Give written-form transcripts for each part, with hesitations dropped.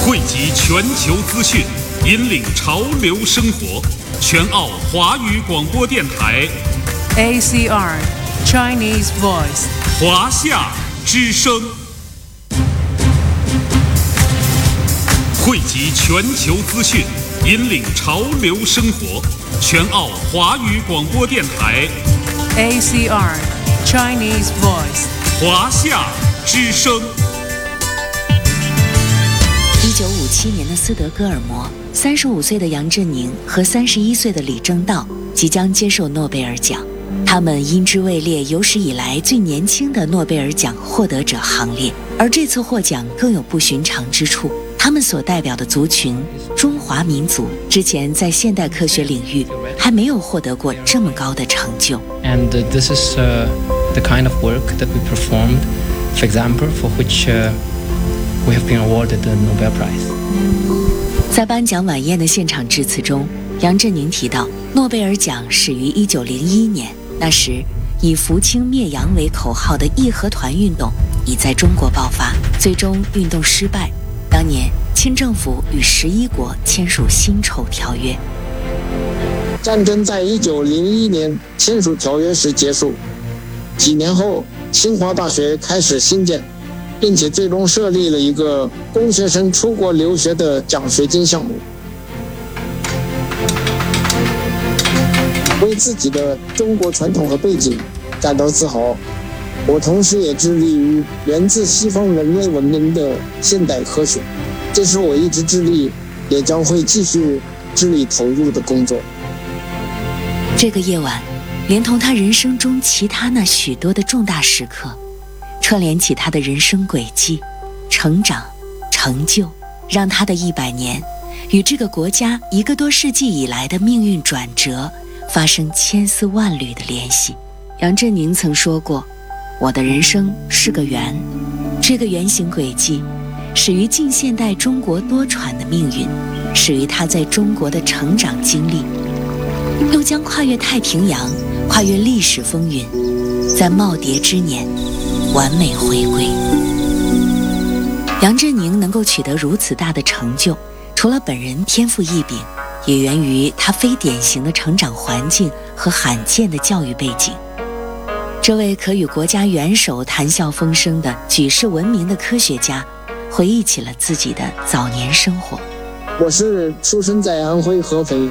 汇集全球资讯，引领潮流生活。全澳华语广播电台 ACR Chinese Voice 华夏之声，汇集全球资讯，引领潮流生活。全澳华语广播电台 ACR Chinese Voice 华夏之声。 1957年的斯德哥尔摩，35岁的杨振宁和31岁的李政道即将接受诺贝尔奖，他们因之位列有史以来最年轻的诺贝尔奖获得者行列。而这次获奖更有不寻常之处，他们所代表的族群中华民族之前在现代科学领域还没有获得过这么高的成就。 And this is the kind of work that we performed, for example, for which we have been awarded the Nobel Prize. 在颁奖晚宴的现场致辞中，杨振宁提到，诺贝尔奖始于1901年，那时以扶清灭洋为口号的义和团运动已在中国爆发，最终运动失败。当年清政府与11国签署辛丑条约。 战争在1901年签署条约时结束，几年后清华大学开始兴建，并且最终设立了一个供学生出国留学的奖学金项目。为自己的中国传统和背景感到自豪，我同时也致力于源自西方人类文明的现代科学，这是我一直致力也将会继续致力投入的工作。 这个夜晚，连同他人生中其他那许多的重大时刻，串联起他的人生轨迹、成长、成就，让他的100年与这个国家1个多世纪以来的命运转折发生千丝万缕的联系。杨振宁曾说过，我的人生是个圆，这个圆形轨迹始于近现代中国多舛的命运，始于他在中国的成长经历，又将跨越太平洋，跨越历史风云，在耄耋之年完美回归。杨振宁能够取得如此大的成就，除了本人天赋异禀，也源于他非典型的成长环境和罕见的教育背景。这位可与国家元首谈笑风生的举世闻名的科学家，回忆起了自己的早年生活。 我是出生在安徽合肥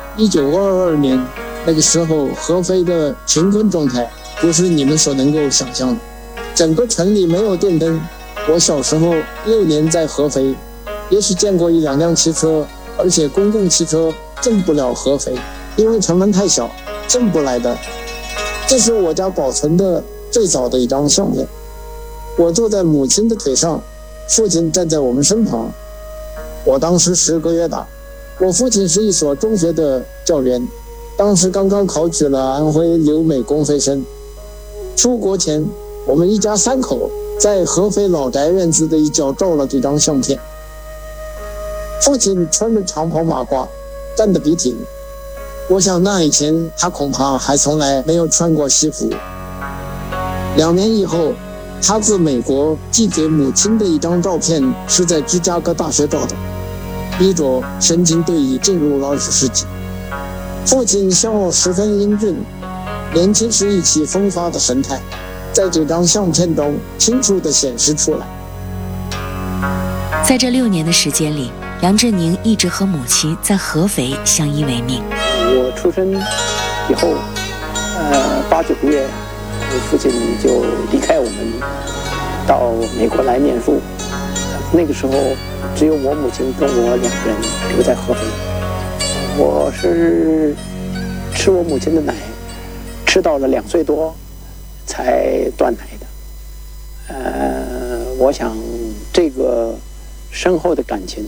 ，1922年，那个时候合肥的贫困状态不是你们所能够想象的，整个城里没有电灯。我小时候6年在合肥，也许见过1-2辆汽车，而且公共汽车进不了合肥，因为城门太小，进不来的。这是我家保存的最早的一张相片，我坐在母亲的腿上，父亲站在我们身旁。我当时10个月大，我父亲是一所中学的教员，当时刚刚考取了安徽留美公费生。出国前，我们一家3口在合肥老宅院子的一角照了这张相片。父亲穿着长袍马褂，站得笔挺，我想那以前他恐怕还从来没有穿过西服。2年以后，他自美国寄给母亲的一张照片是在芝加哥大学照的，衣着神经对已进入了20世纪。父亲笑十分英俊，年轻时意气风发的神态在这张相片中清楚地显示出来。 在这6年的时间里，杨振宁一直和母亲在合肥相依为命。 我出生以后8、9个月，我父亲就离开我们到美国来念书。那个时候只有我母亲跟我2个人留在合肥。我是吃我母亲的奶，吃到了2岁多才断奶的。我想这个深厚的感情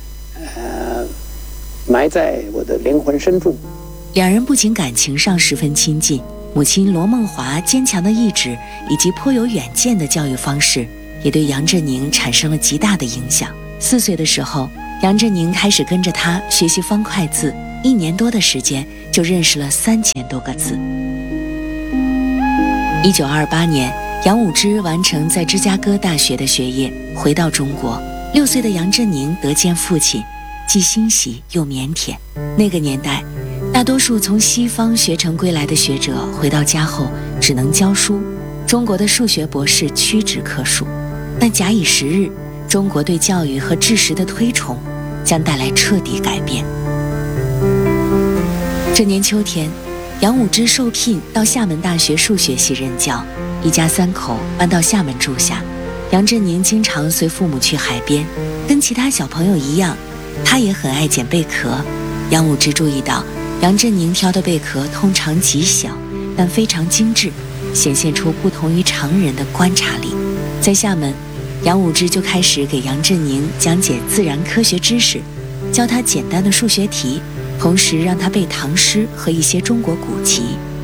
埋在我的灵魂深处。 2人不仅感情上十分亲近，母亲罗梦华坚强的意志以及颇有远见的教育方式，也对杨振宁产生了极大的影响。4岁的时候，杨振宁开始跟着他学习方块字，1年多的时间就认识了3000多个字。1928年，杨武之完成在芝加哥大学的学业，回到中国。 6岁的杨振宁得见父亲，既欣喜又腼腆。那个年代，大多数从西方学成归来的学者回到家后只能教书，中国的数学博士屈指可数。但假以时日，中国对教育和知识的推崇将带来彻底改变。这年秋天，杨武之受聘到厦门大学数学系任教，一家3口搬到厦门住下。杨振宁经常随父母去海边，跟其他小朋友一样，他也很爱捡贝壳。杨武之注意到，杨振宁挑的贝壳通常极小，但非常精致，显现出不同于常人的观察力。在厦门，杨武之就开始给杨振宁讲解自然科学知识，教他简单的数学题，同时让他背唐诗和一些中国古籍。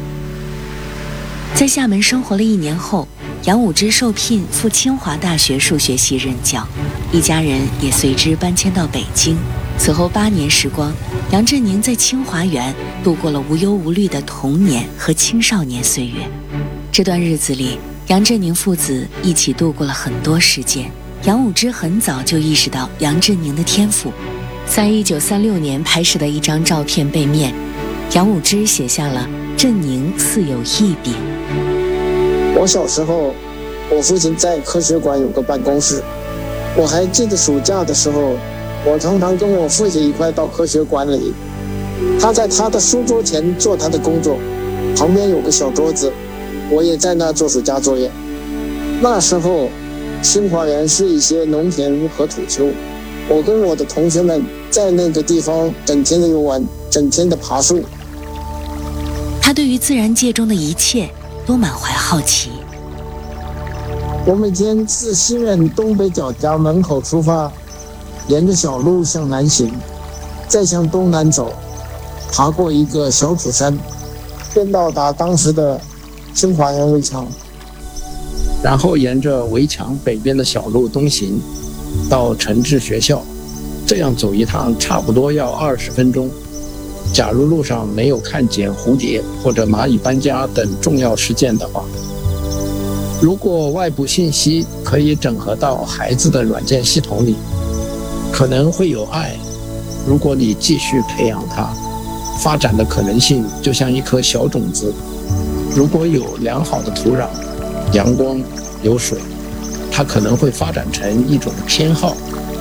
在厦门生活了1年后，杨武之受聘赴清华大学数学系任教，一家人也随之搬迁到北京。此后8年时光，杨振宁在清华园度过了无忧无虑的童年和青少年岁月。这段日子里，杨振宁父子一起度过了很多时间。杨武之很早就意识到杨振宁的天赋，在1936年拍摄的一张照片背面，杨武之写下了“振宁似有异禀”。 我小时候，我父亲在科学馆有个办公室，我还记得暑假的时候，我常常跟我父亲一块到科学馆里。他在他的书桌前做他的工作，旁边有个小桌子，我也在那做暑假作业。那时候，清华园是一些农田和土丘，我跟我的同学们在那个地方整天的游玩，整天的爬树。 他对于自然界中的一切都满怀好奇。 我每天自西苑东北角家门口出发，沿着小路向南行，再向东南走，爬过一个小土山，便到达当时的清华园围墙， 然后沿着围墙北边的小路东行，到诚志学校。这样走一趟差不多要20分钟。假如路上没有看见蝴蝶或者蚂蚁搬家等重要事件的话，如果外部信息可以整合到孩子的软件系统里，可能会有爱。如果你继续培养它，发展的可能性就像一颗小种子，如果有良好的土壤、阳光、有水，它可能会发展成一种偏好。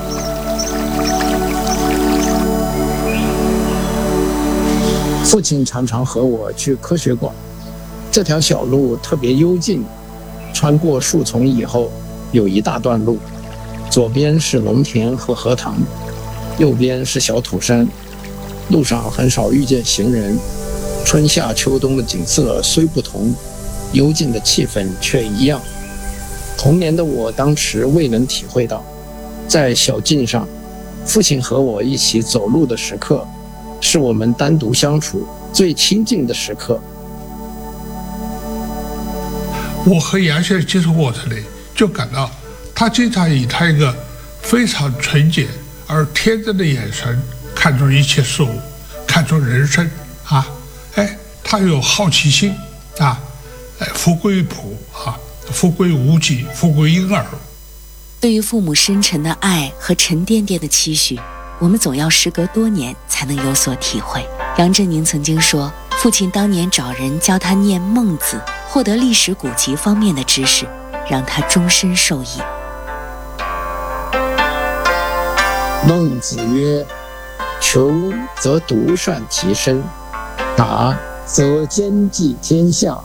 父亲常常和我去科学馆，这条小路特别幽静，穿过树丛以后有一大段路，左边是农田和荷塘，右边是小土山，路上很少遇见行人。春夏秋冬的景色虽不同，幽静的气氛却一样。童年的我当时未能体会到，在小径上，父亲和我一起走路的时刻，是我们单独相处最亲近的时刻。 我和杨先生接触过程里，就感到他经常以他一个非常纯洁而天真的眼神看出一切事物，看出人生啊，他有好奇心啊，富贵朴啊，富贵无极，富贵婴儿。 对于父母深沉的爱和沉甸甸的期许，我们总要时隔多年才能有所体会。杨振宁曾经说，父亲当年找人教他念《孟子》，获得历史古籍方面的知识，让他终身受益。 孟子曰：求则独善其身，达则兼济天下。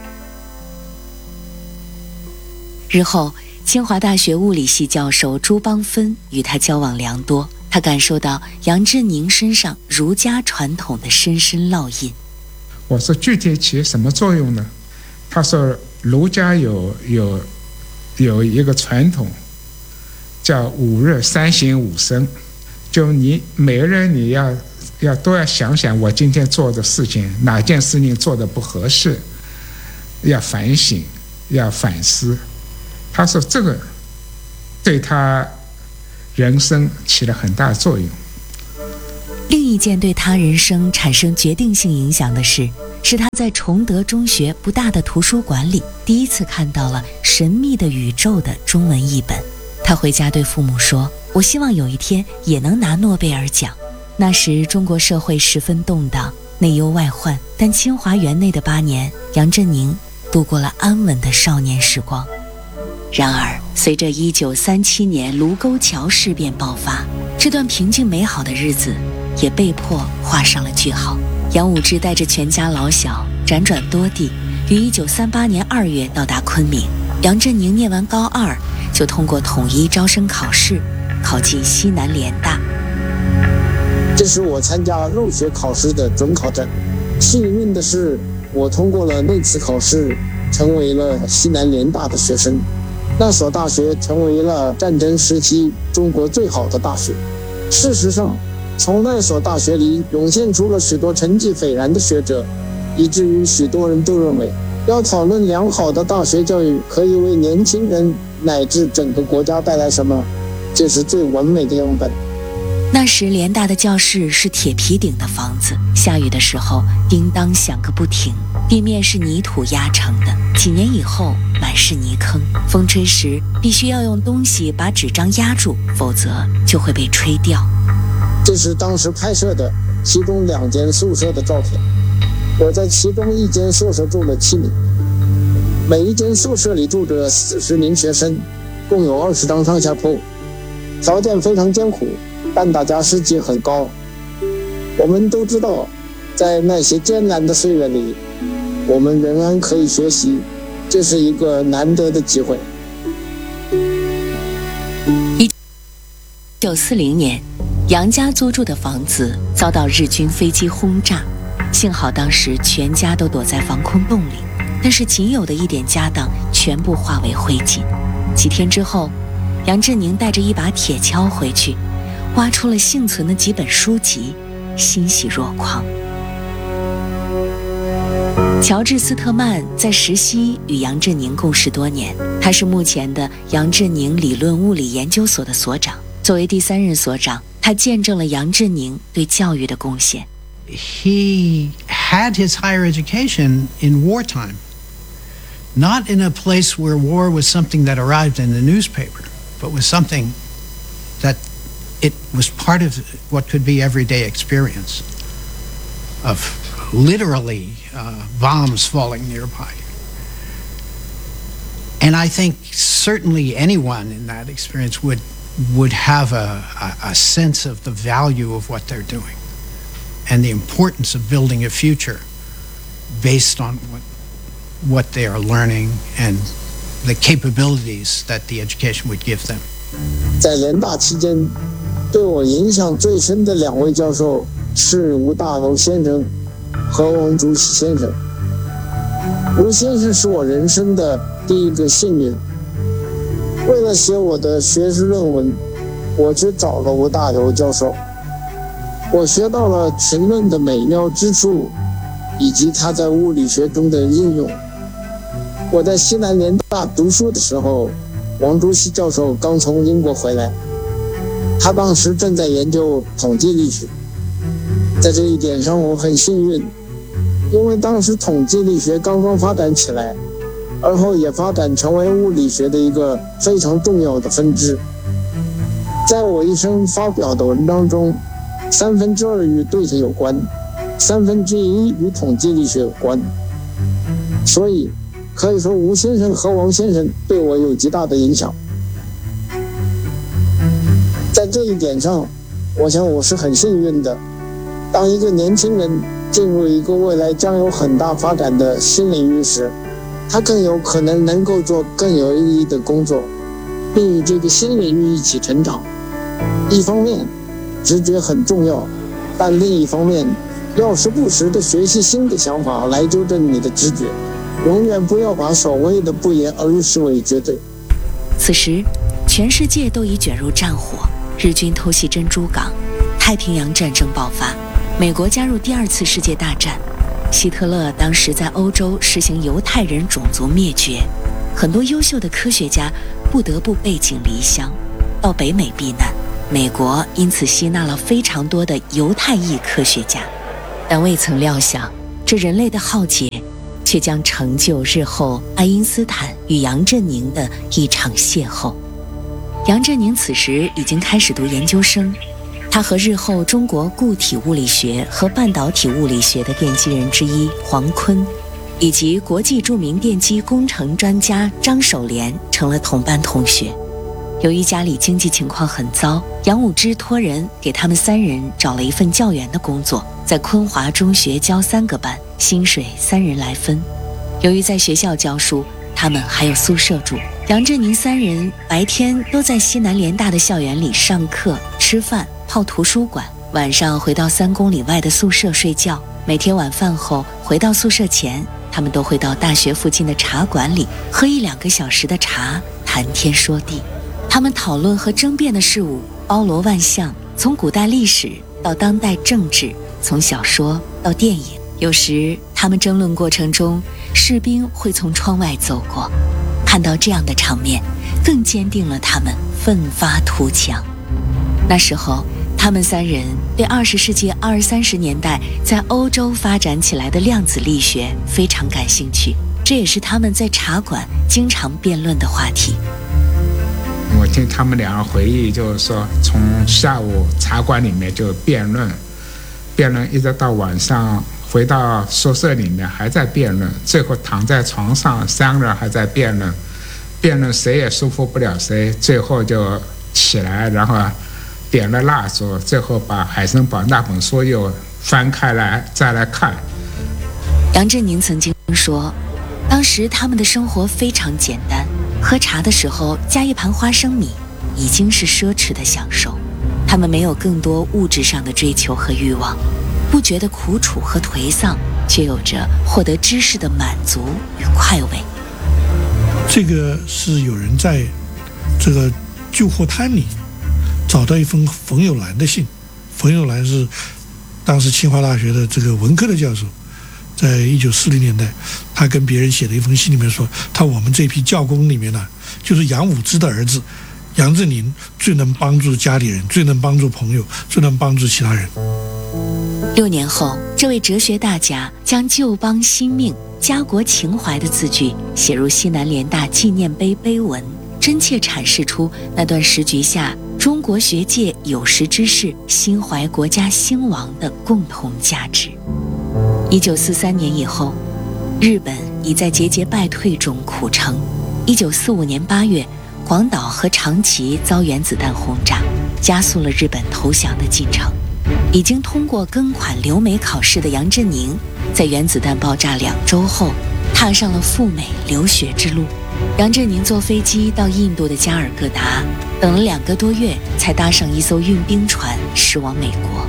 日后，清华大学物理系教授朱邦芬与他交往良多，他感受到杨振宁身上儒家传统的深深烙印。 我说具体起什么作用呢？他说儒家有一个传统，叫5日3省吾身，就你每个人你都要想想，我今天做的事情哪件事情做的不合适，要反省，要反思。他说这个对他人生起了很大作用。 另一件对他人生产生决定性影响的事，是他在崇德中学不大的图书馆里第一次看到了《神秘的宇宙》的中文译本。他回家对父母说， 我希望有一天也能拿诺贝尔奖。那时中国社会十分动荡，内忧外患，但清华园内的8年，杨振宁度过了安稳的少年时光。然而，随着1937年卢沟桥事变爆发，这段平静美好的日子也被迫画上了句号。杨武之带着全家老小辗转多地，于1938年2月到达昆明。杨振宁念完高2，就通过统一招生考试，考进西南联大。 这是我参加入学考试的准考证。幸运的是，我通过了那次考试，成为了西南联大的学生。那所大学成为了战争时期中国最好的大学。事实上，从那所大学里涌现出了许多成绩斐然的学者，以至于许多人都认为，要讨论良好的大学教育可以为年轻人乃至整个国家带来什么，这是最完美的样本。 那时联大的教室是铁皮顶的房子，下雨的时候叮当响个不停，地面是泥土压成的，几年以后满是泥坑，风吹时必须要用东西把纸张压住，否则就会被吹掉。 这是当时拍摄的其中2间宿舍的照片，我在其中1间宿舍住了7年，每一间宿舍里住着40名学生，共有20张上下铺，条件非常艰苦，但大家士气很高。我们都知道，在那些艰难的岁月里，我们仍然可以学习，这是一个难得的机会。 1940年，杨家租住的房子遭到日军飞机轰炸，幸好当时全家都躲在防空洞里，但是仅有的一点家当全部化为灰烬。几天之后，杨振宁带着一把铁锹回去，挖出了幸存的几本书籍，欣喜若狂。乔治·斯特曼在石溪与杨振宁共事多年，他是目前的杨振宁理论物理研究所的所长。作为第3任所长，他见证了杨振宁对教育的贡献。 He had his higher education in wartime, not in a place where war was something that arrived in the newspaper, but was something that it was part of what could be everyday experience of literally bombs falling nearby. And I think certainly anyone in that experience would have a sense of the value of what they're doing and the importance of building a future based on what they are learning and the capabilities that the education would give them. 在联大期间，对我影响最深的2位教授是吴大猷先生和王竹溪先生。吴先生是我人生的第一个幸运。为了写我的学士论文，我去找了吴大猷教授。我学到了群论的美妙之处，以及它在物理学中的应用。我在西南联大读书的时候，王竹溪教授刚从英国回来，他当时正在研究统计力学。在这一点上我很幸运，因为当时统计力学刚刚发展起来，而后也发展成为物理学的一个非常重要的分支。在我一生发表的文章中，2/3与对称有关，1/3与统计力学有关。所以可以说吴先生和王先生对我有极大的影响。在这一点上，我想我是很幸运的。当一个年轻人进入一个未来将有很大发展的新领域时，他更有可能能够做更有意义的工作，并与这个新领域一起成长。一方面，直觉很重要，但另一方面，要时不时地学习新的想法来纠正你的直觉，永远不要把所谓的不言而喻视为绝对。 此时，全世界都已卷入战火，日军偷袭珍珠港，太平洋战争爆发，美国加入第2次世界大战。希特勒当时在欧洲实行犹太人种族灭绝，很多优秀的科学家不得不背井离乡，到北美避难。美国因此吸纳了非常多的犹太裔科学家，但未曾料想，这人类的浩劫却将成就日后爱因斯坦与杨振宁的一场邂逅。 杨振宁此时已经开始读研究生，他和日后中国固体物理学和半导体物理学的奠基人之一黄坤，以及国际著名电机工程专家张守廉成了同班同学。由于家里经济情况很糟，杨武之托人给他们3人找了一份教员的工作，在昆华中学教3个班，薪水3人来分。由于在学校教书，他们还有宿舍住。杨振宁3人白天都在西南联大的校园里上课、吃饭、泡图书馆，晚上回到3公里外的宿舍睡觉。每天晚饭后回到宿舍前，他们都会到大学附近的茶馆里喝1-2个小时的茶，谈天说地。他们讨论和争辩的事物包罗万象，从古代历史到当代政治，从小说到电影。有时他们争论过程中，士兵会从窗外走过，看到这样的场面，更坚定了他们奋发图强。那时候他们3人对20世纪20、30年代在欧洲发展起来的量子力学非常感兴趣，这也是他们在茶馆经常辩论的话题。 我听他们两个回忆，就是说从下午茶馆里面就辩论一直到晚上回到宿舍里面还在辩论，最后躺在床上3个人还在辩论谁也说服不了谁，最后就起来，然后点了蜡烛，最后把海森堡那本书又翻开来再来看。 杨振宁曾经说，当时他们的生活非常简单，喝茶的时候加一盘花生米已经是奢侈的享受。他们没有更多物质上的追求和欲望，不觉得苦楚和颓丧，却有着获得知识的满足与快慰。 这个是有人在这个旧货摊里找到一封冯友兰的信。冯友兰是当时清华大学的这个文科的教授，在1940年代，他跟别人写的一封信里面说，我们这批教工里面呢，就是杨武之的儿子杨振宁最能帮助家里人，最能帮助朋友，最能帮助其他人。 6年后，这位哲学大家将旧邦新命、家国情怀的字句写入西南联大纪念碑碑文，真切阐释出那段时局下中国学界有识之士心怀国家兴亡的共同价值。1943年以后，日本已在节节败退中苦撑。1945年8月，广岛和长崎遭原子弹轰炸，加速了日本投降的进程。已经通过庚款留美考试的杨振宁，在原子弹爆炸2周后，踏上了赴美留学之路。杨振宁坐飞机到印度的加尔各答，等了2个多月，才搭上一艘运兵船驶往美国。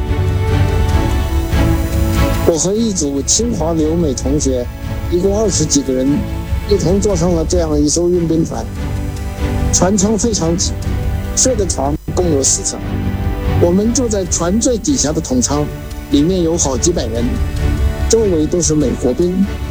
我和一组清华留美同学，一共20几个人，一同坐上了这样一艘运兵船。船舱非常挤，睡的床共有4层。我们住在船最底下的筒舱，里面有好几百人，周围都是美国兵。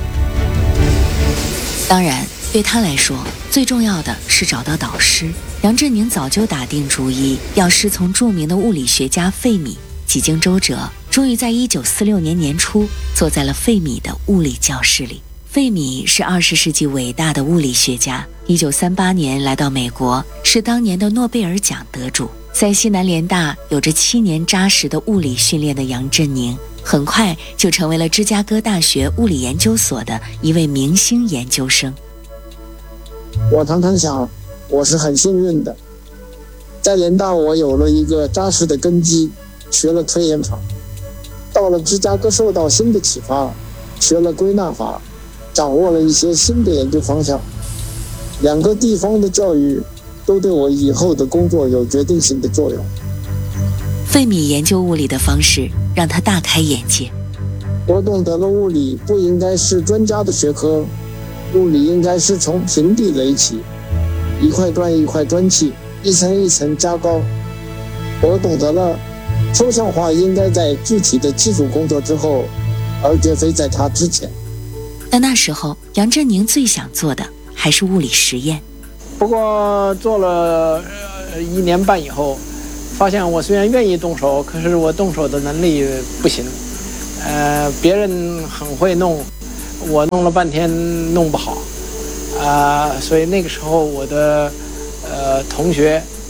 当然，对他来说，最重要的是找到导师。杨振宁早就打定主意要师从著名的物理学家费米，几经周折，终于在1946年年初坐在了费米的物理教室里。费米是20世纪伟大的物理学家，1938年来到美国，是当年的诺贝尔奖得主。在西南联大有着7年扎实的物理训练的杨振宁，很快就成为了芝加哥大学物理研究所的一位明星研究生。 我常常想，我是很幸运的，在联大我有了一个扎实的根基，学了推演法；到了芝加哥受到新的启发，学了归纳法，掌握了一些新的研究方向。2个地方的教育都对我以后的工作有决定性的作用。 费米研究物理的方式让他大开眼界。 我懂得了物理不应该是专家的学科，物理应该是从平地垒起，一块砖一块砖砌，一层一层加高。我懂得了抽象化应该在具体的基础工作之后，而绝非在它之前。 但那时候，杨振宁最想做的还是物理实验。 不过做了1年半以后，发现我虽然愿意动手，可是我动手的能力不行。别人很会弄，我弄了半天弄不好。所以那个时候我的同学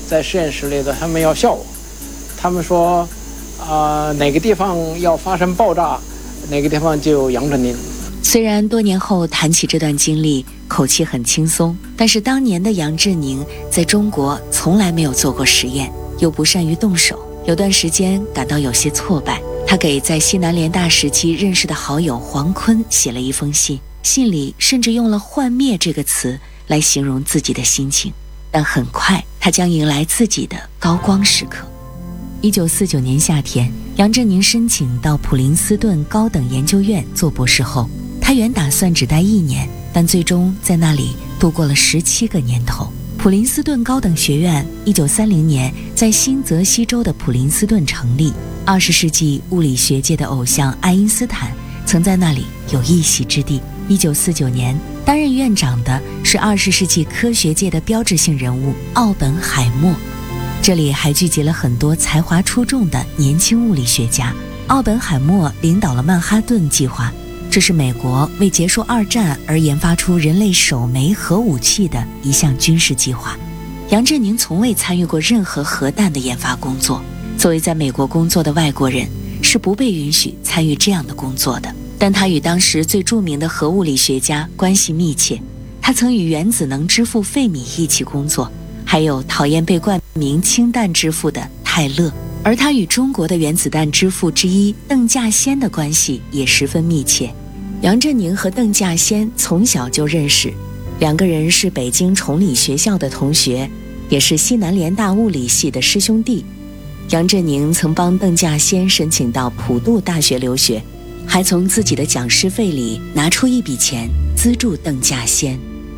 在实验室里的，他们要笑我，他们说，哪个地方要发生爆炸，哪个地方就有杨振宁。 虽然多年后谈起这段经历，口气很轻松，但是当年的杨振宁在中国从来没有做过实验，又不善于动手，有段时间感到有些挫败。他给在西南联大时期认识的好友黄坤写了一封信，信里甚至用了幻灭这个词来形容自己的心情。但很快他将迎来自己的高光时刻。1949年夏天，杨振宁申请到普林斯顿高等研究院做博士后，他原打算只待1年，但最终在那里度过了17个年头。普林斯顿高等学院1930年在新泽西州的普林斯顿成立，20世纪物理学界的偶像爱因斯坦曾在那里有一席之地。1949年担任院长的是20世纪科学界的标志性人物奥本海默，这里还聚集了很多才华出众的年轻物理学家。奥本海默领导了曼哈顿计划，这是美国为结束2战而研发出人类首枚核武器的一项军事计划。杨振宁从未参与过任何核弹的研发工作，作为在美国工作的外国人，是不被允许参与这样的工作的。但他与当时最著名的核物理学家关系密切，他曾与原子能之父费米一起工作，还有讨厌被冠名氢弹之父的泰勒。而他与中国的原子弹之父之一邓稼先的关系也十分密切。杨振宁和邓稼先从小就认识，2个人是北京崇礼学校的同学，也是西南联大物理系的师兄弟。杨振宁曾帮邓稼先申请到普渡大学留学，还从自己的讲师费里拿出一笔钱资助邓稼先。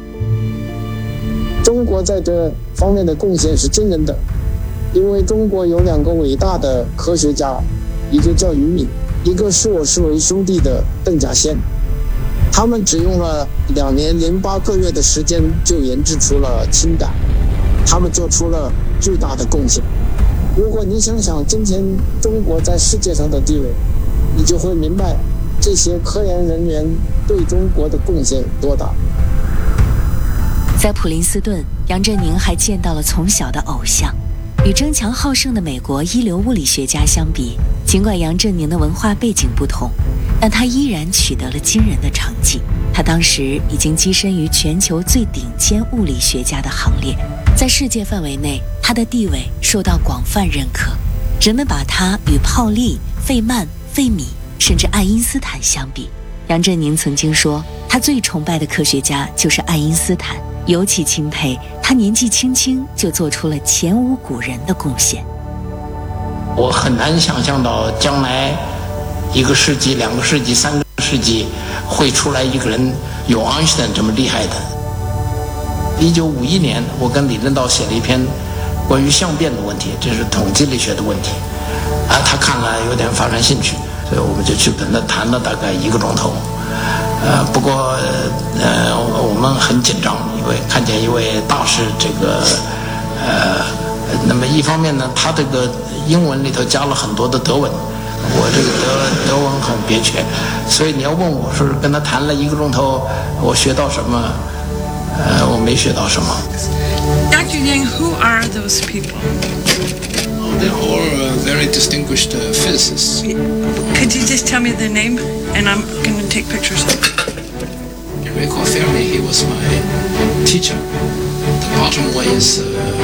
中国在这方面的贡献是惊人的，因为中国有2个伟大的科学家，一个叫于敏，一个是我视为兄弟的邓稼先。他们只用了2年08个月的时间就研制出了氢弹，他们做出了巨大的贡献。如果你想想今天中国在世界上的地位，你就会明白这些科研人员对中国的贡献多大。 在普林斯顿，杨振宁还见到了从小的偶像。与争强好胜的美国一流物理学家相比，尽管杨振宁的文化背景不同，但他依然取得了惊人的成绩。他当时已经跻身于全球最顶尖物理学家的行列，在世界范围内，他的地位受到广泛认可。人们把他与泡利、费曼、费米甚至爱因斯坦相比。杨振宁曾经说，他最崇拜的科学家就是爱因斯坦，尤其钦佩他年纪轻轻就做出了前无古人的贡献。 我很难想象到将来1个世纪、2个世纪、3个世纪会出来一个人有爱因斯坦这么厉害的。1951年，我跟李政道写了一篇关于相变的问题，这是统计力学的问题，他看了有点发生兴趣，所以我们就去跟他谈了大概1个钟头。不过我们很紧张，因为看见一位大师，那么一方面呢，他这个英文里头加了很多的德文，我这个德文很别缺，所以你要问我说跟他谈了1个钟头，我学到什么？我没学到什么。 Dr. Yang, who are those people? They're all very distinguished physicists. Could you just tell me their name? And I'm going to take pictures. Enrico Fermi, he was my teacher. The bottom one is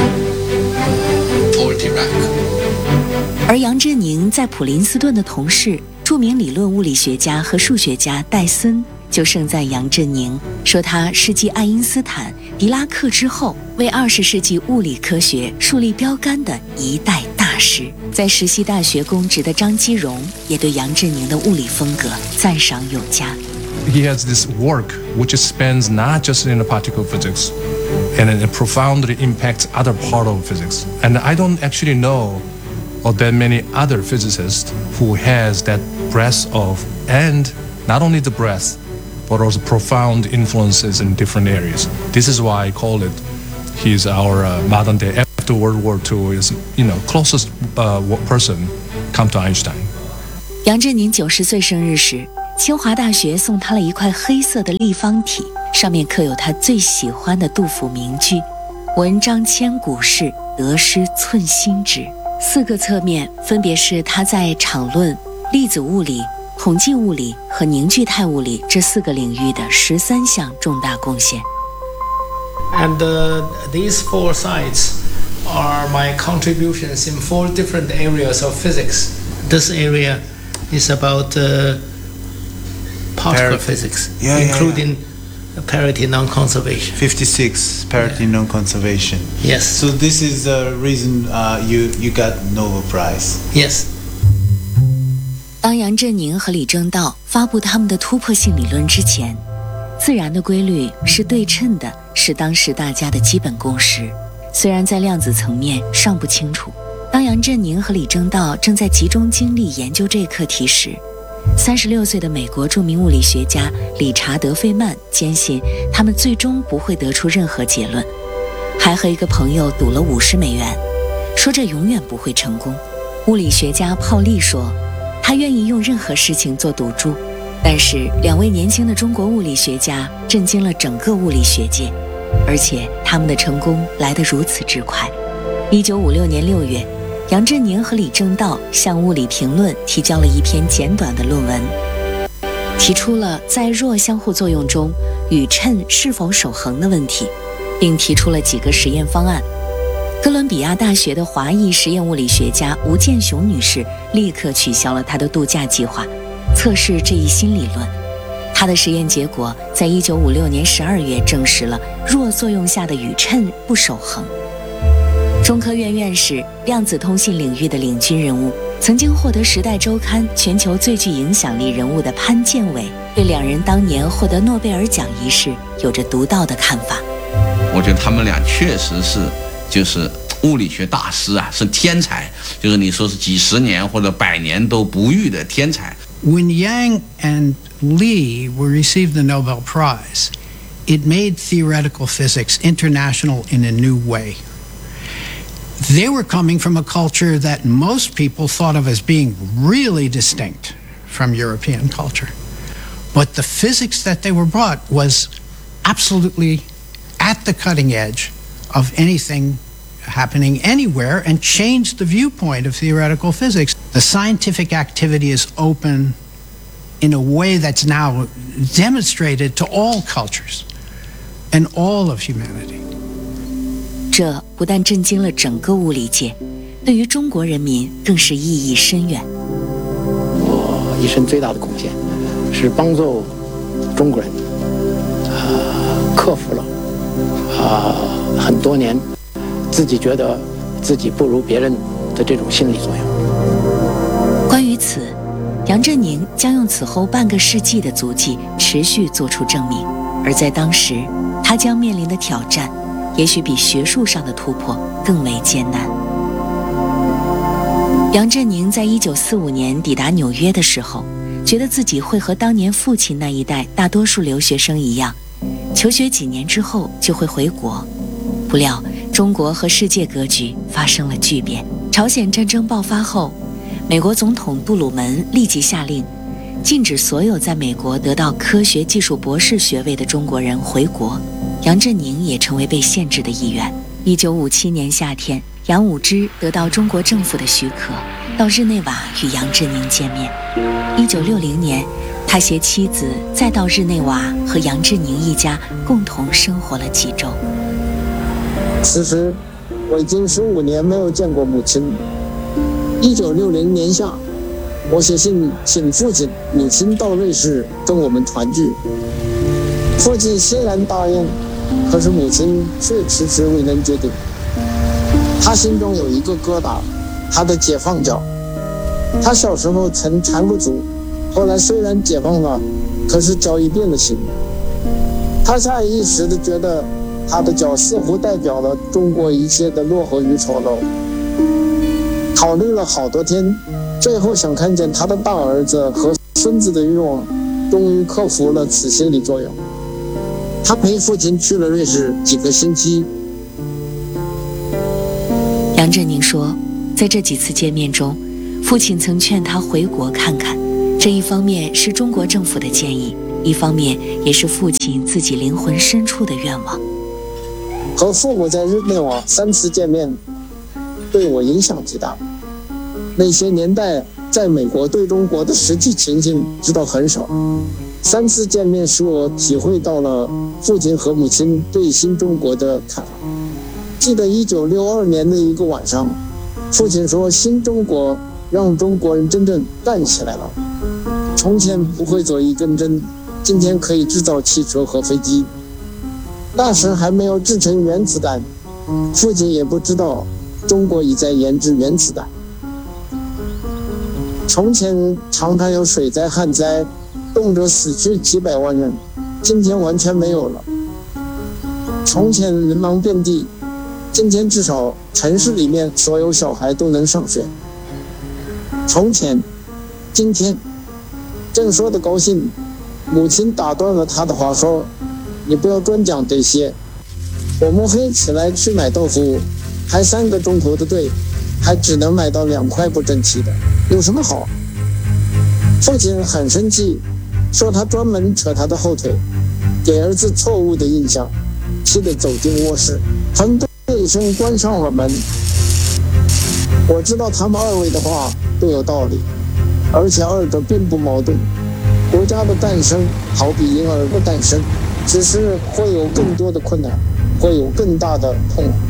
Paul Dirac. 而杨振宁在普林斯顿的同事，著名理论物理学家和数学家戴森就盛赞杨振宁，说他是继爱因斯坦、狄拉克之后，为20世纪物理科学树立标杆的一代大师。在石溪大学公职的张基荣也对杨振宁的物理风格赞赏有加。 He has this work which spans not just in the particle physics, and it profoundly impacts other part of physics. And I don't actually know of that many other physicists who has that breadth of, and not only the breadth, but also profound influences in different areas. This is why I call it, he's our modern day, after World War II, is, closest person come to Einstein. 杨振宁90岁生日时，清华大学送他了一块黑色的立方体，上面刻有他最喜欢的杜甫名句：文章千古事， 得失寸心之。4个侧面分别是他在场论、粒子物理、统计物理和凝聚态物理这4个领域的13项重大贡献。 And these 4 sites are my contributions in 4 different areas of physics. This area is about particle physics, including parity non-conservation. 56, parity non-conservation. Yes. So this is the reason you got Nobel Prize. Yes. 当杨振宁和李政道发布他们的突破性理论之前，自然的规律是对称的，是当时大家的基本共识。虽然在量子层面尚不清楚，当杨振宁和李政道正在集中精力研究这一课题时，36岁的美国著名物理学家理查德·费曼坚信他们最终不会得出任何结论，还和一个朋友赌了50美元，说这永远不会成功。物理学家泡利说，他愿意用任何事情做赌注，但是2位年轻的中国物理学家震惊了整个物理学界，而且他们的成功来得如此之快。1956年6月，杨振宁和李政道向《物理评论》提交了一篇简短的论文，提出了在弱相互作用中宇称是否守恒的问题，并提出了几个实验方案。哥伦比亚大学的华裔实验物理学家吴健雄女士立刻取消了她的度假计划，测试这一新理论。她的实验结果在1956年12月证实了弱作用下的宇称不守恒。中科院院士、量子通信领域的领军人物，曾经获得《时代周刊》全球最具影响力人物的潘建伟，对2人当年获得诺贝尔奖一事有着独到的看法。 我觉得他们俩确实是就是物理学大师啊，是天才，就是你说是几十年或者100年都不遇的天才。 When Yang and Lee were received the Nobel Prize, it made theoretical physics international in a new way. They were coming from a culture that most people thought of as being really distinct from European culture. But the physics that they were brought was absolutely at the cutting edge of anything happening anywhere and changed the viewpoint of theoretical physics. The scientific activity is open in a way that's now demonstrated to all cultures and all of humanity. 这不但震惊了整个物理界，对于中国人民更是意义深远。 我一生最大的贡献是帮助中国人克服了很多年自己觉得自己不如别人的这种心理作用。 关于此，杨振宁将用此后半个世纪的足迹持续做出证明，而在当时，他将面临的挑战也许比学术上的突破更为艰难。杨振宁在1945年抵达纽约的时候，觉得自己会和当年父亲那一代大多数留学生一样，求学几年之后就会回国。不料中国和世界格局发生了巨变。朝鲜战争爆发后，美国总统杜鲁门立即下令禁止所有在美国得到科学技术博士学位的中国人回国，杨振宁也成为被限制的一员。1957年夏天，杨武之得到中国政府的许可，到日内瓦与杨振宁见面。1960年，他携妻子再到日内瓦和杨振宁一家共同生活了几周。 此时我已经15年没有见过母亲。1960年夏，我写信请父亲、母亲到瑞士跟我们团聚。父亲欣然答应，可是母亲却迟迟未能决定。他心中有一个疙瘩，他的解放脚。他小时候曾缠不住，后来虽然解放了，可是脚已变了形。他下意识地觉得他的脚似乎代表了中国一切的落后与丑陋。考虑了好多天，最后想看见他的大儿子和孙子的欲望，终于克服了此心理作用。他陪父亲去了瑞士几个星期。 杨振宁说，在这几次见面中，父亲曾劝他回国看看，这一方面是中国政府的建议，一方面也是父亲自己灵魂深处的愿望。 和父母在日内瓦3次见面， 对我影响极大。那些年代在美国对中国的实际情境知道很少。3次见面使我体会到了父亲和母亲对新中国的看法。记得1962年的一个晚上，父亲说新中国让中国人真正干起来了。从前不会走一根针，今天可以制造汽车和飞机。那时还没有制成原子弹，父亲也不知道中国已在研制原子弹。从前常常有水灾旱灾，动辄死去几百万人，今天完全没有了。从前人盲遍地，今天至少城市里面所有小孩都能上学。从前，今天，正说的高兴，母亲打断了他的话说：“你不要专讲这些。我摸黑起来去买豆腐，排3个钟头的队，还只能买到2块不争气的，有什么好？”父亲很生气，说他专门扯他的后腿，给儿子错误的印象，气得走进卧室，砰的一声关上了门。我知道他们2位的话都有道理，而且2者并不矛盾。国家的诞生好比婴儿的诞生，只是会有更多的困难，会有更大的痛苦。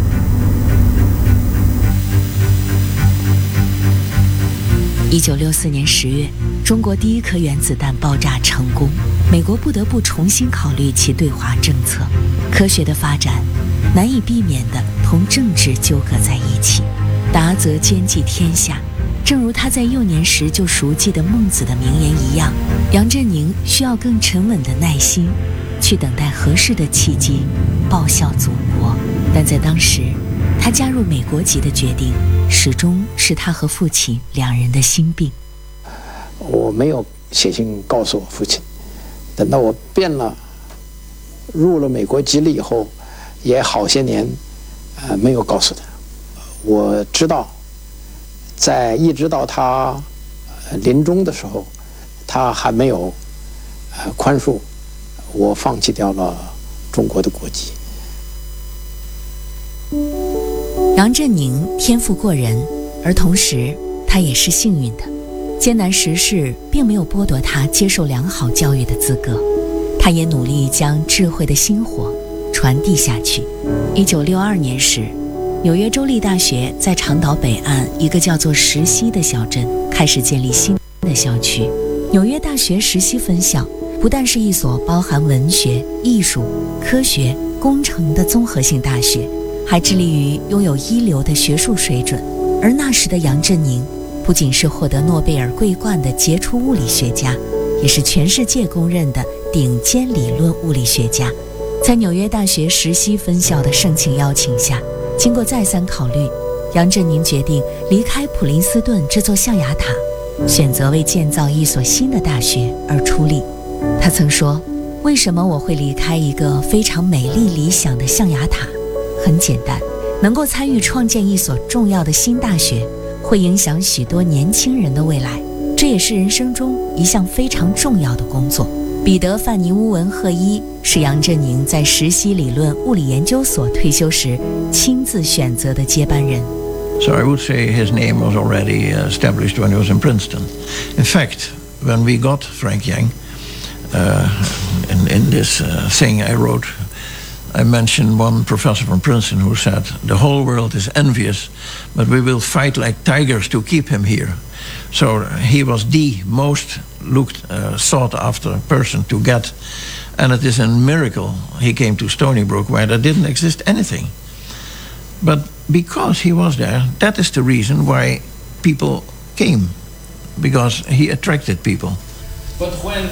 1964年10月，中国第1颗原子弹爆炸成功，美国不得不重新考虑其对华政策。科学的发展难以避免地同政治纠葛在一起，达则兼济天下。正如他在幼年时就熟记的孟子的名言一样，杨振宁需要更沉稳的耐心，去等待合适的契机，报效祖国。但在当时，他加入美国籍的决定始终是他和父亲2人的心病。 我没有写信告诉我父亲，等到我变了，入了美国籍了以后，也好些年，没有告诉他。我知道，一直到他临终的时候，他还没有宽恕我放弃掉了中国的国籍。 杨振宁天赋过人，而同时他也是幸运的。艰难时事并没有剥夺他接受良好教育的资格，他也努力将智慧的薪火传递下去。1962年时，纽约州立大学在长岛北岸一个叫做石溪的小镇开始建立新的校区。纽约大学石溪分校不但是一所包含文学、艺术、科学、工程的综合性大学，还致力于拥有一流的学术水准。而那时的杨振宁不仅是获得诺贝尔桂冠的杰出物理学家，也是全世界公认的顶尖理论物理学家。在纽约大学石溪分校的盛情邀请下，经过再三考虑，杨振宁决定离开普林斯顿这座象牙塔，选择为建造一所新的大学而出力。他曾说，为什么我会离开一个非常美丽理想的象牙塔？很简单，能够参与创建一所重要的新大学，会影响许多年轻人的未来，这也是人生中一项非常重要的工作。彼得·范尼乌文赫伊是杨振宁在石溪理论物理研究所退休时亲自选择的接班人。 So I would say his name was already established when he was in Princeton. In fact, when we got Frank Yang, in this thing I wrote, I mentioned one professor from Princeton who said, the whole world is envious, but we will fight like tigers to keep him here. So he was the most sought after person to get, and it is a miracle he came to Stony Brook where there didn't exist anything. But because he was there, that is the reason why people came, because he attracted people. But when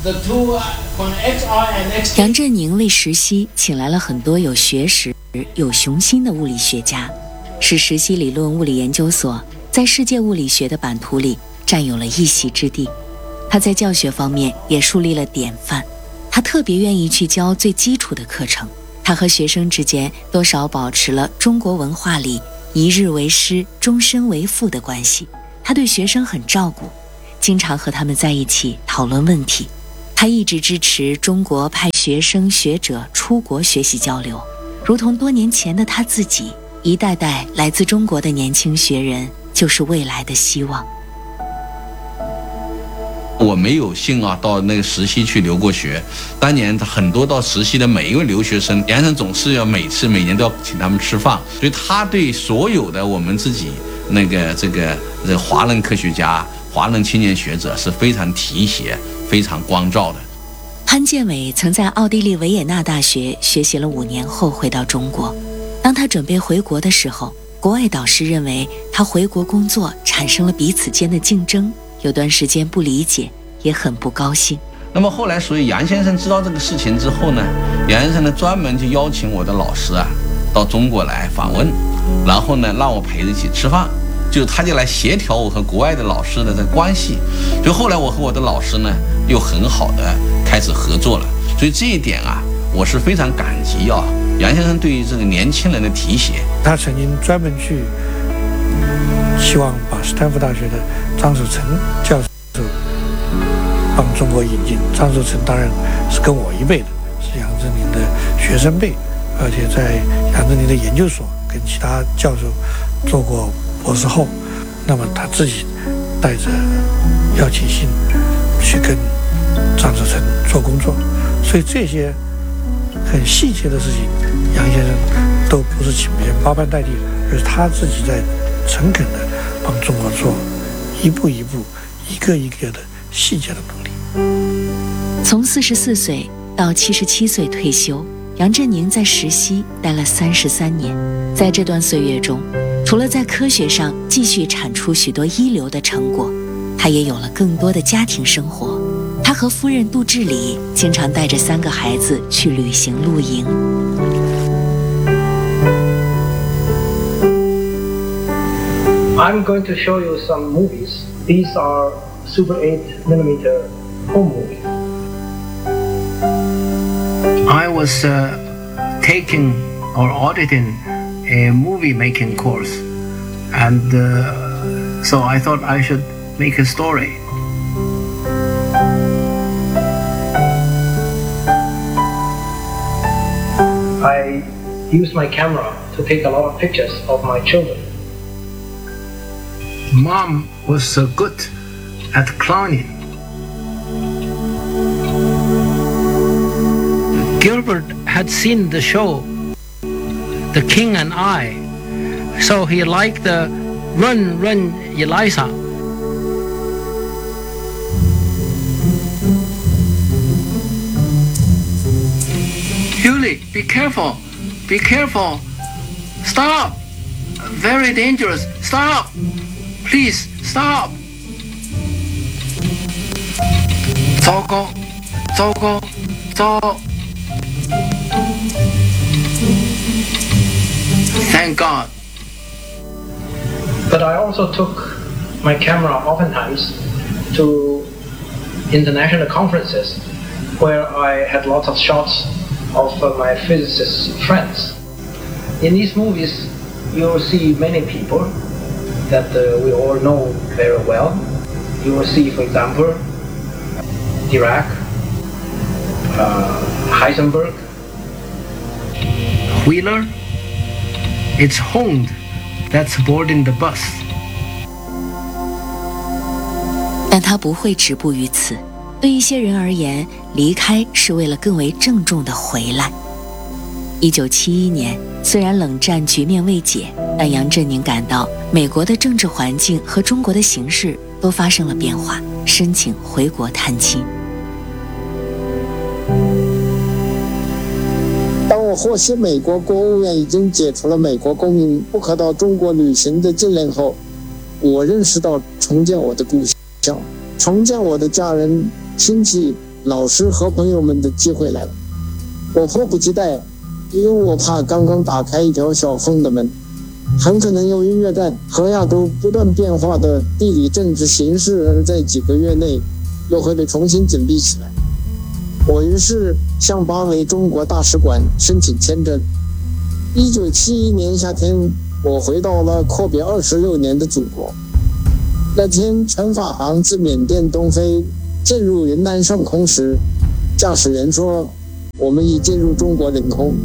XI 杨振宁为石溪请来了很多有学识、有雄心的物理学家，使石溪理论物理研究所在世界物理学的版图里占有了一席之地。他在教学方面也树立了典范，他特别愿意去教最基础的课程。他和学生之间多少保持了中国文化里一日为师，终身为父的关系。他对学生很照顾，经常和他们在一起讨论问题。他一直支持中国派学生学者出国学习交流，如同多年前的他自己一代代来自中国的年轻学人就是未来的希望。 我没有幸到那个实习去留过学，当年很多到实习的每一位留学生，杨先生总是要每年都要请他们吃饭，所以他对所有的我们自己这个华人科学家、华人青年学者是非常提携、非常关照的。 潘建伟曾在奥地利维也纳大学学习了5年后回到中国，当他准备回国的时候，国外导师认为他回国工作产生了彼此间的竞争，有段时间不理解，也很不高兴。 那么后来，所以杨先生知道这个事情之后呢，杨先生呢专门就邀请我的老师到中国来访问，然后呢让我陪着一起吃饭，他就来协调我和国外的老师的这个关系。所以后来我和我的老师呢又很好的开始合作了。所以这一点我是非常感激杨先生对于这个年轻人的提携。 他曾经专门去希望把斯坦福大学的张守成教授帮中国引进。张守成当然是跟我一辈的，是杨振宁的学生辈，而且在杨振宁的研究所跟其他教授做过博士后。那么他自己带着邀请信去跟张守成做工作，所以这些很细节的事情，杨先生都不是请别人包办代替，而是他自己在诚恳地帮中国做一步一步、一个一个的细节的努力。 从44岁到77岁退休，杨振宁在实习待了33年。在这段岁月中，除了在科学上继续产出许多一流的成果，他也有了更多的家庭生活。他和夫人杜志礼经常带着3个孩子去旅行露营。 I'm going to show you some movies. These are Super 8mm home movies. I was taking or auditing a movie making course, and so I thought I should make a story. I used my camera to take a lot of pictures of my children. Mom was so good at clowning. Gilbert had seen the show, The King and I, so he liked the Run, Run, Eliza. Julie, be careful, be careful. Stop! Very dangerous. Stop! Please, stop! 糟糕，糟糕，糟。Thank God. But I also took my camera oftentimes to international conferences where I had lots of shots of my physicist friends. In these movies, you will see many people that we all know very well. You will see, for example, Dirac, Heisenberg, Wheeler. It's Hond that's boarding the bus. 但他不会止步于此。对一些人而言，离开是为了更为郑重的回来。1971年，虽然冷战局面未解，但杨振宁感到美国的政治环境和中国的形势都发生了变化，申请回国探亲。 当我获悉美国国务院已经解除了美国公民不可到中国旅行的禁令后，我认识到重建我的故乡、重建我的家人、亲戚、老师和朋友们的机会来了。我迫不及待，因为我怕刚刚打开一条小缝的门，很可能由于约旦和亚洲不断变化的地理政治形势而在几个月内又会被重新紧闭起来。我于是向巴黎中国大使馆申请签证。1971年夏天，我回到了阔别26年的祖国。那天全法航自缅甸东飞进入云南上空时，驾驶员说我们已进入中国领空。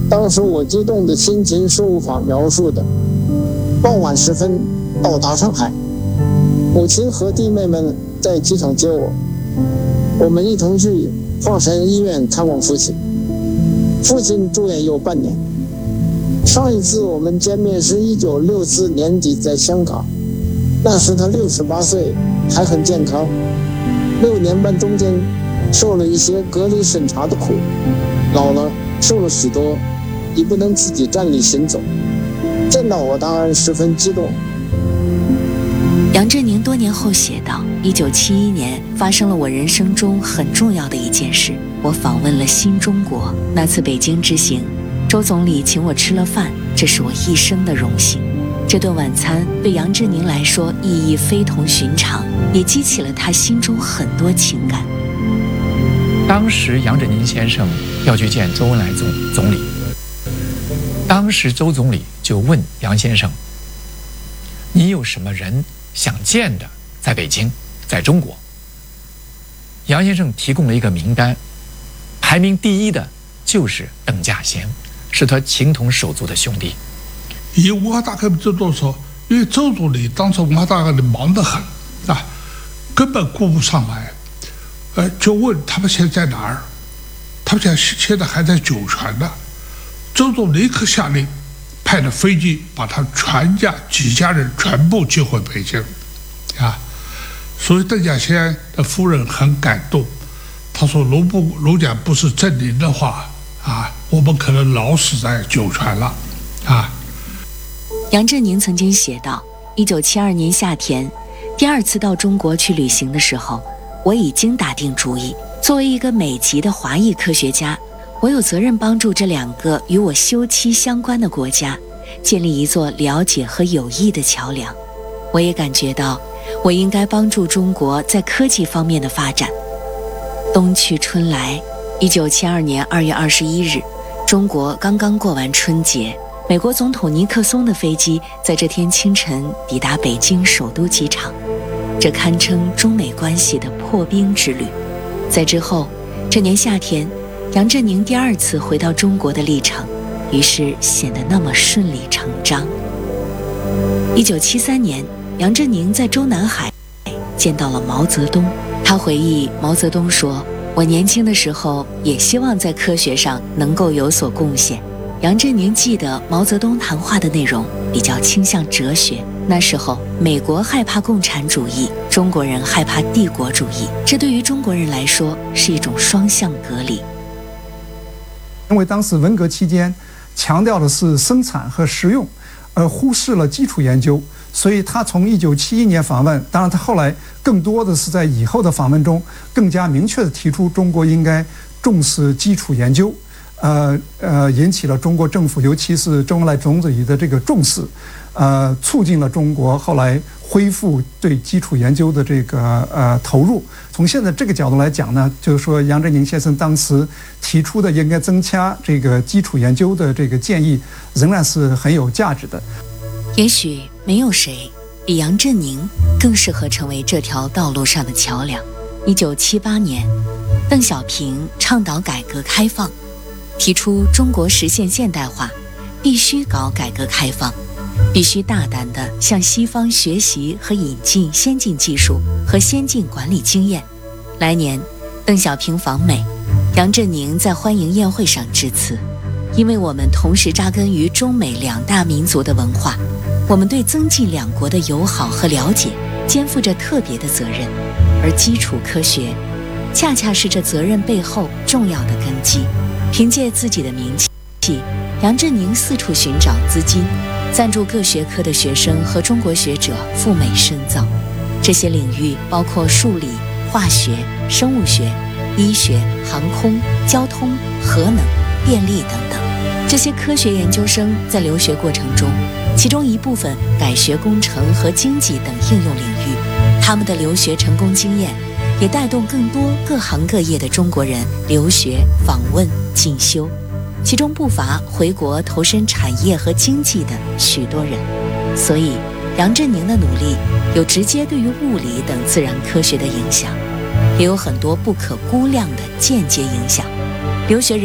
当时我激动的心情是无法描述的。傍晚时分到达上海，母亲和弟妹们在机场接我，我们一同去华山医院看望父亲。父亲住院有半年，上一次我们见面是1964年底在香港，那时他68岁，还很健康。6年半中间受了一些隔离审查的苦，老了瘦了许多，已不能自己站立行走。见到我当然十分激动。 杨振宁多年后写道：1971年发生了我人生中很重要的一件事，我访问了新中国。那次北京之行，周总理请我吃了饭，这是我一生的荣幸。这顿晚餐对杨振宁来说意义非同寻常，也激起了他心中很多情感。 当时杨振宁先生要去见周恩来总理，当时周总理就问杨先生：“你有什么人想见的？在北京，在中国？”杨先生提供了一个名单，排名第一的就是邓稼先，是他情同手足的兄弟。 以文化大革命制度说，因为周总理当时文化大革命忙得很啊，根本顾不上来，就问他们现在在哪儿？他们现在还在酒泉呢。周总理立刻下令，派了飞机把他全家几家人全部接回北京，啊，所以邓稼先的夫人很感动，他说：“如假不是郑宁的话，啊，我们可能老死在酒泉了，啊。” 杨振宁曾经写道：1972年夏天，第二次到中国去旅行的时候，我已经打定主意，作为一个美籍的华裔科学家，我有责任帮助这2个与我休戚相关的国家，建立一座了解和友谊的桥梁。我也感觉到，我应该帮助中国在科技方面的发展。冬去春来，1972年2月21日，中国刚刚过完春节。美国总统尼克松的飞机在这天清晨抵达北京首都机场，这堪称中美关系的破冰之旅。在之后，这年夏天，杨振宁第2次回到中国的历程，于是显得那么顺理成章。1973年，杨振宁在中南海见到了毛泽东。他回忆，毛泽东说：“我年轻的时候也希望在科学上能够有所贡献。”杨振宁记得毛泽东谈话的内容比较倾向哲学。那时候，美国害怕共产主义，中国人害怕帝国主义，这对于中国人来说是一种双向隔离。 因为当时文革期间强调的是生产和实用，而忽视了基础研究，所以他从1971年访问，当然他后来更多的是在以后的访问中更加明确地提出中国应该重视基础研究。引起了中国政府，尤其是周恩来总理的这个重视，促进了中国后来恢复对基础研究的这个投入。从现在这个角度来讲呢，就是说杨振宁先生当时提出的应该增加这个基础研究的这个建议，仍然是很有价值的。 也许没有谁比杨振宁更适合成为这条道路上的桥梁。1978年，邓小平倡导改革开放。提出中国实现现代化，必须搞改革开放，必须大胆地向西方学习和引进先进技术和先进管理经验。来年，邓小平访美，杨振宁在欢迎宴会上致辞。因为我们同时扎根于中美2大民族的文化，我们对增进2国的友好和了解肩负着特别的责任，而基础科学恰恰是这责任背后重要的根基。凭借自己的名气，杨振宁四处寻找资金，赞助各学科的学生和中国学者赴美深造。这些领域包括数理、化学、生物学、医学、航空、交通、核能、电力等等。这些科学研究生在留学过程中，其中一部分改学工程和经济等应用领域，他们的留学成功经验也带动更多各行各业的中国人留学、访问、进修，其中不乏回国投身产业和经济的许多人。所以，杨振宁的努力有直接对于物理等自然科学的影响，也有很多不可估量的间接影响。留学人